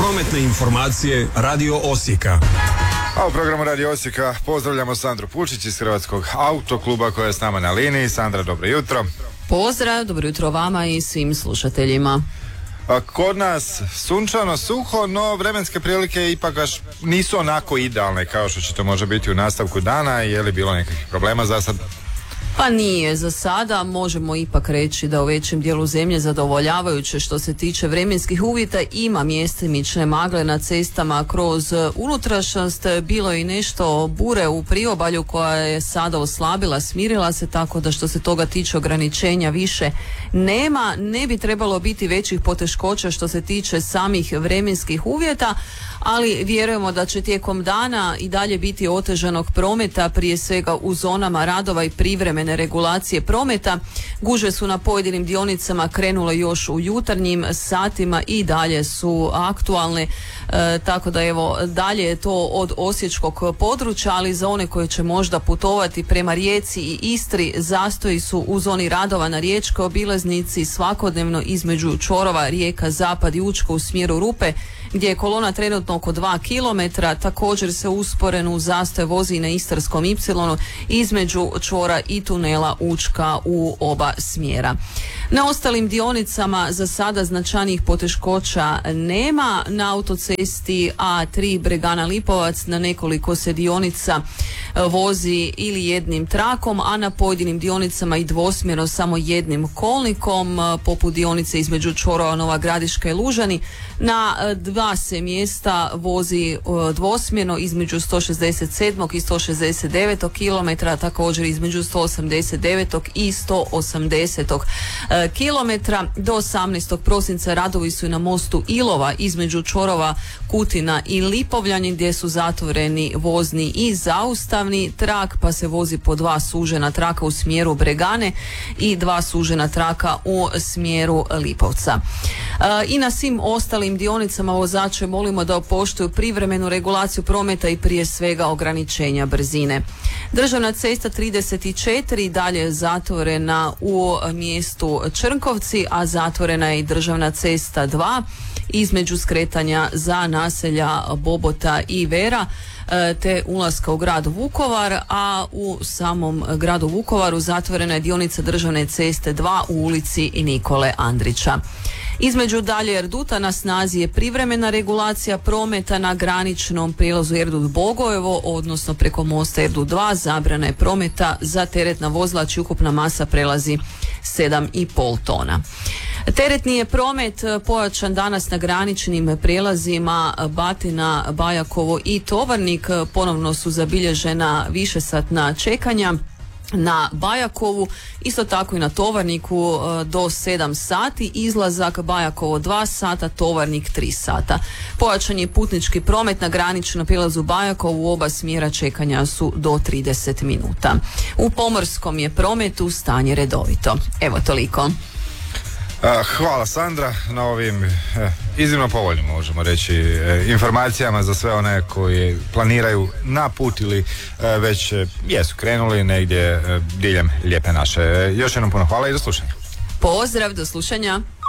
Prometne informacije Radio Osijeka. A u programu Radio Osijeka pozdravljamo Sandru Pučić iz Hrvatskog autokluba koja je s nama na liniji. Sandra, dobro jutro. Pozdrav, dobro jutro vama i svim slušateljima. Kod nas sunčano, suho, no vremenske prilike ipak baš nisu onako idealne kao što će to može biti u nastavku dana. Je li bilo nekakvih problema za sad? Pa nije za sada, možemo ipak reći da u većem dijelu zemlje zadovoljavajuće što se tiče vremenskih uvjeta. Ima mjestimične magle na cestama kroz unutrašnjost, bilo je i nešto bure u priobalju koja je sada oslabila, smirila se, tako da što se toga tiče ograničenja više nema. Ne bi trebalo biti većih poteškoća što se tiče samih vremenskih uvjeta, ali vjerujemo da će tijekom dana i dalje biti otežanog prometa, prije svega u zonama radova i privremene regulacije prometa. Gužve su na pojedinim dionicama krenule još u jutarnjim satima i dalje su aktualne, tako da evo dalje je to od osječkog područja, ali za one koji će možda putovati prema Rijeci i Istri, zastoji su u zoni radova na riječkoj obilaznici svakodnevno između čvorova Rijeka Zapad i Učka u smjeru Rupe, gdje je kolona trenutno oko 2 km. Također se usporeno zastoj vozi i na Istarskom Y između čvora i tunela Učka u oba smjera. Na ostalim dionicama za sada značajnijih poteškoća nema. Na autocesti A3 Bregana Lipovac na nekoliko se dionica vozi ili jednim trakom, a na pojedinim dionicama i dvosmjerno samo jednim kolnikom, poput dionice između čvorova Nova Gradiška i Lužani. Na dva se mjesta vozi dvosmjerno između 167. i 169. km, također između 189. i 180. km. Do 18. prosinca radovi su i na mostu Ilova između čvorova Kutina i Lipovljani, gdje su zatvoreni vozni i zaustavni trak, pa se vozi po dva sužena traka u smjeru Bregane i dva sužena traka u smjeru Lipovca. I na svim ostalim dionicama vozače molimo da poštuju privremenu regulaciju prometa i prije svega ograničenja brzine. Državna cesta 34 dalje je zatvorena u mjestu Črnkovci, a zatvorena je i državna cesta 2 između skretanja za naselja Bobota i Vera te ulaska u grad Vukovar, a u samom gradu Vukovaru zatvorena je dionica državne ceste 2 u ulici Nikole Andrića. Između dalje Erduta na snazi je privremena regulacija prometa na graničnom prijelazu Erdut-Bogojevo, odnosno preko mosta Erdut 2 zabrana je prometa za teretna vozila čija ukupna masa prelazi 7,5 tona. Teretni je promet pojačan danas na graničnim prijelazima Batina, Bajakovo i Tovarnik. Ponovno su zabilježena višesatna čekanja na Bajakovu, isto tako i na Tovarniku do 7 sati, izlazak Bajakovo 2 sata, Tovarnik 3 sata. Pojačan je putnički promet na graničnom prijelazu Bajakovu, u oba smjera čekanja su do 30 minuta. U pomorskom je prometu stanje redovito. Evo toliko. Hvala Sandra na ovim iznimno povoljnim, možemo reći, informacijama za sve one koji planiraju na put ili već jesu krenuli negdje diljem Lijepe naše. Još jednom puno hvala i do slušanja. Pozdrav, do slušanja.